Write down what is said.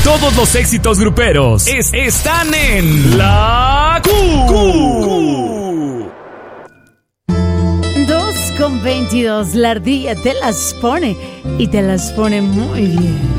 Todos los éxitos gruperos están en La Q. 2:22, la ardilla te las pone y te las pone muy bien.